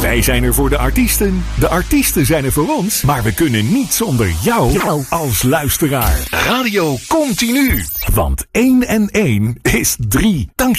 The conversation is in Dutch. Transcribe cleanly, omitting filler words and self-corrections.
Wij zijn er voor de artiesten zijn er voor ons, maar we kunnen niet zonder jou als luisteraar. Radio Continu, want 1 en 1 is 3. Dank je.